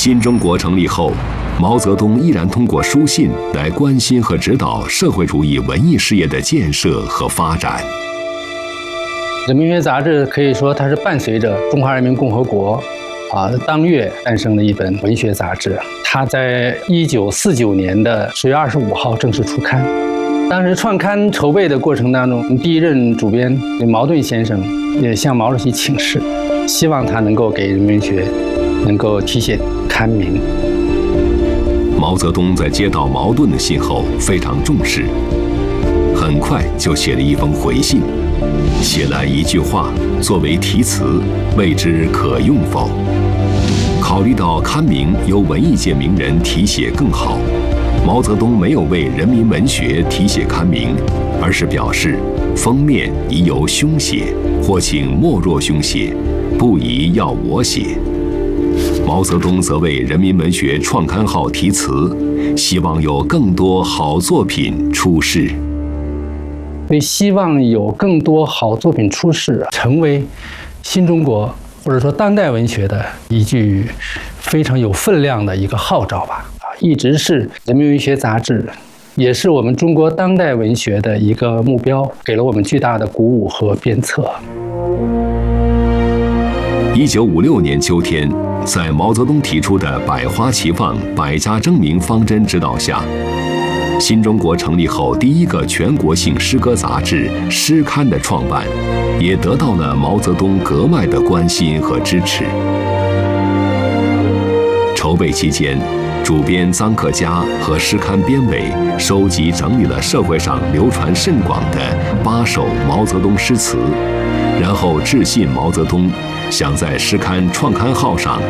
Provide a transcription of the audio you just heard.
新中国成立后，毛泽东依然通过书信来关心和指导社会主义文艺事业的建设和发展。 人民文学杂志可以说它是伴随着中华人民共和国当月诞生的一本文学杂志。它在1949年的10月25号正式出刊。当时创刊筹备的过程当中，第一任主编毛盾先生也向毛主席请示，希望他能够给人民文学能够题写刊名。 毛泽东在接到毛盾的信后非常重视，很快就写了一封回信，写了一句话作为题词，未知可用否。考虑到刊名由文艺界名人题写更好，毛泽东没有为人民文学题写刊名，而是表示封面宜由兄写，或请莫若兄写，不宜要我写。毛泽东则为人民文学创刊号题词，希望有更多好作品出世。 所以希望有更多好作品出世，成为新中国或者说当代文学的一句非常有分量的一个号召吧。一直是人民文学杂志，也是我们中国当代文学的一个目标，给了我们巨大的鼓舞和鞭策。 1956年秋天，在毛泽东提出的百花齐放、百家争鸣方针指导下，新中国成立后第一个全国性诗歌杂志《诗刊》的创办，也得到了毛泽东格外的关心和支持。筹备期间，主编臧克家和诗刊编委收集整理了社会上流传甚广的8首毛泽东诗词，然后致信毛泽东，想在诗刊创刊号上